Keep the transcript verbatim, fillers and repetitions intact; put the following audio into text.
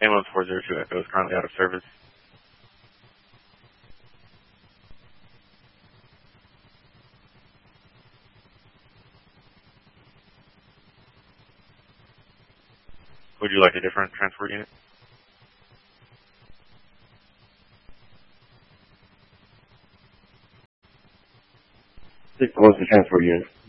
Ambulance four zero two Echo is currently out of service. Would you like a different transport unit? Six was the transport unit.